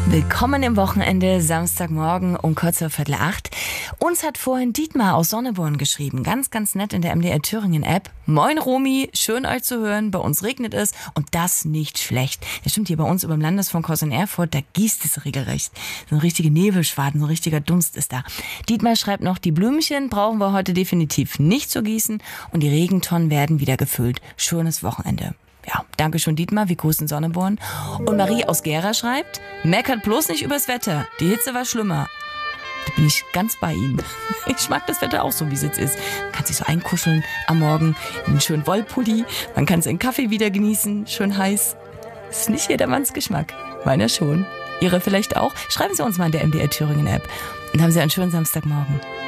Willkommen im Wochenende, Samstagmorgen um kurz vor 7:45. Uns hat vorhin Dietmar aus Sonneborn geschrieben, ganz, ganz nett in der MDR Thüringen App. Moin Romy, schön euch zu hören, bei uns regnet es und das nicht schlecht. Das stimmt, hier bei uns über dem Landesfunkhaus in Erfurt, da gießt es regelrecht. So ein richtige Nebelschwaden, so ein richtiger Dunst ist da. Dietmar schreibt noch, die Blümchen brauchen wir heute definitiv nicht zu gießen und die Regentonnen werden wieder gefüllt. Schönes Wochenende. Ja, danke schön Dietmar, wir grüßen Sonneborn. Und Marie aus Gera schreibt, meckert bloß nicht übers Wetter, die Hitze war schlimmer. Da bin ich ganz bei Ihnen. Ich mag das Wetter auch so, wie es jetzt ist. Man kann sich so einkuscheln am Morgen in einen schönen Wollpulli, man kann seinen Kaffee wieder genießen, schön heiß. Das ist nicht jedermanns Geschmack, meiner schon. Ihre vielleicht auch? Schreiben Sie uns mal in der MDR Thüringen App und haben Sie einen schönen Samstagmorgen.